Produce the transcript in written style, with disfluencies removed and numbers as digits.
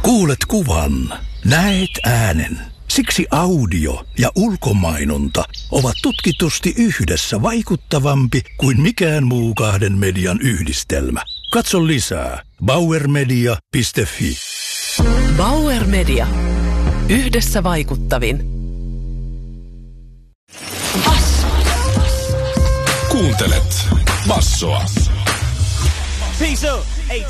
Kuulet kuvan, näet äänen. Siksi audio ja ulkomainonta ovat tutkitusti yhdessä vaikuttavampi kuin mikään muu kahden median yhdistelmä. Katso lisää bauermedia.fi. Bauer Media. Yhdessä vaikuttavin. Kuuntelet Bassoa. Peace up. Hey.